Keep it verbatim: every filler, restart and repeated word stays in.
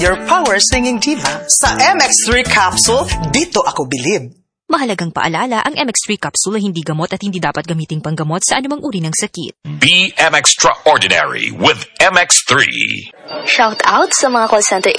Your power singing diva. Sa M X three capsule, dito ako bilib. Mahalagang paalala, ang M X three capsule ay hindi gamot at hindi dapat gamiting panggamot sa anumang uri ng sakit. Be M Extraordinary with M X three. Shout out sa mga call center